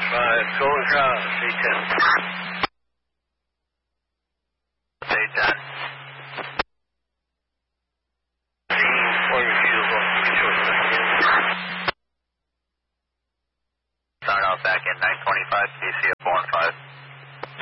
Going south, C10. C10. Start off back in 925, DC